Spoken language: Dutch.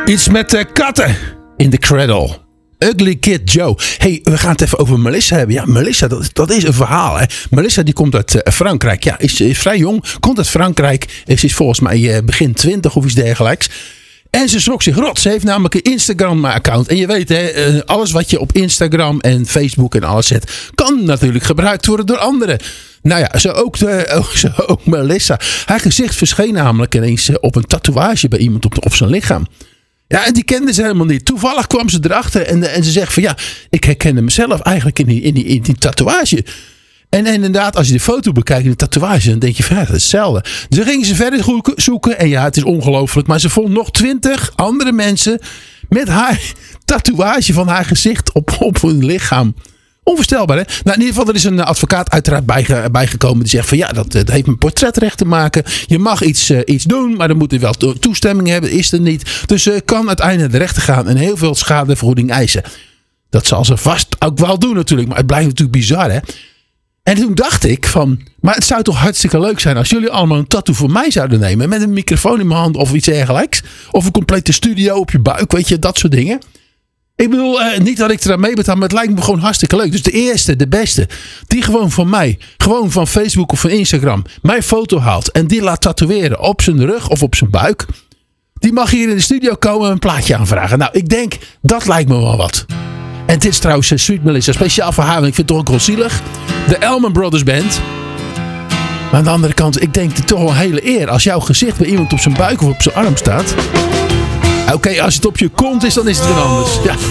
Iets met katten in de cradle. Ugly Kid Joe. Hey, we gaan het even over Melissa hebben. Ja, Melissa, dat is een verhaal. Hè. Melissa die komt uit Frankrijk. Ja, is vrij jong. Komt uit Frankrijk. Ze is volgens mij begin 20 of iets dergelijks. En ze schrok zich rot. Ze heeft namelijk een Instagram-account. En je weet, hè, alles wat je op Instagram en Facebook en alles zet, kan natuurlijk gebruikt worden door anderen. Nou ja, zo ook Melissa. Haar gezicht verscheen namelijk ineens op een tatoeage bij iemand op zijn lichaam. Ja, en die kende ze helemaal niet. Toevallig kwam ze erachter en ze zegt van ja, ik herkende mezelf eigenlijk in die tatoeage. En inderdaad, als je de foto bekijkt in de tatoeage, dan denk je van ja, dat is hetzelfde. Dus gingen ze verder zoeken en ja, het is ongelooflijk. Maar ze vond nog 20 andere mensen met haar tatoeage van haar gezicht op hun lichaam. Onvoorstelbaar, hè? Nou, in ieder geval, er is een advocaat uiteraard bijgekomen die zegt van ja, dat heeft met portretrecht te maken. Je mag iets doen, maar dan moet er wel toestemming hebben. Is er niet. Dus ze kan uiteindelijk de rechter gaan en heel veel schadevergoeding eisen. Dat zal ze vast ook wel doen natuurlijk, maar het blijft natuurlijk bizar, hè? En toen dacht ik van, maar het zou toch hartstikke leuk zijn als jullie allemaal een tattoo voor mij zouden nemen. Met een microfoon in mijn hand of iets dergelijks. Of een complete studio op je buik, weet je, dat soort dingen. Ik bedoel, niet dat ik eraan mee betaal, maar het lijkt me gewoon hartstikke leuk. Dus de eerste, de beste, die gewoon van mij, gewoon van Facebook of van Instagram, mijn foto haalt en die laat tatoeëren op zijn rug of op zijn buik. Die mag hier in de studio komen en een plaatje aanvragen. Nou, ik denk, dat lijkt me wel wat. En dit is trouwens Sweet Melissa, speciaal voor haar, want ik vind het toch ook wel zielig. De Allman Brothers Band. Maar aan de andere kant, ik denk het toch wel een hele eer als jouw gezicht bij iemand op zijn buik of op zijn arm staat. Oké, als het op je kont is, dan is het weer anders. Ja.